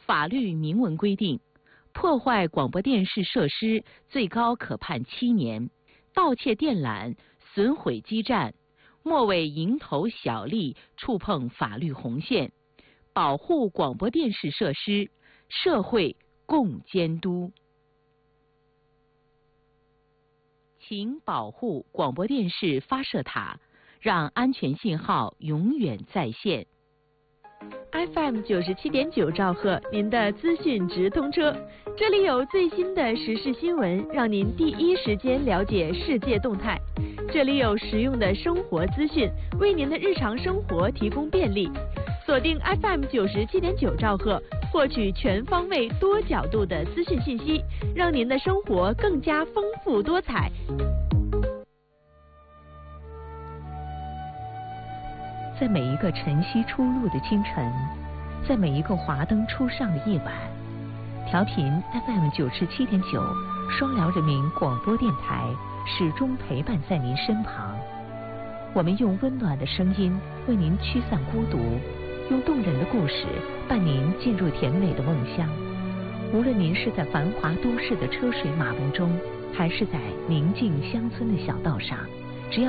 法律明文规定，破坏广播电视设施最高可判7年，盗窃电缆、损毁基站，莫为蝇头小利触碰法律红线，保护广播电视设施，社会共监督。请保护广播电视发射塔，让安全信号永远在线。 FM 97.9兆赫，您的资讯直通车，这里有最新的时事新闻，让您第一时间了解世界动态。这里有实用的生活资讯，为您的日常生活提供便利。锁定 FM 97.9兆赫，获取全方位、多角度的资讯信息，让您的生活更加丰富多彩。 在每一个晨曦初露的清晨，在每一个华灯初上的夜晚，调频 FM 97.9双辽人民广播电台始终陪伴在您身旁。我们用温暖的声音为您驱散孤独，用动人的故事伴您进入甜美的梦乡。无论您是在繁华都市的车水马龙中，还是在宁静乡村的小道上，